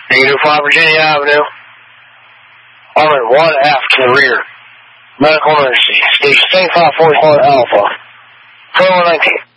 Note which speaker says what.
Speaker 1: 805 Virginia Avenue. Armored 1F to the rear. Medical emergency. Station 7544 Alpha. 2119.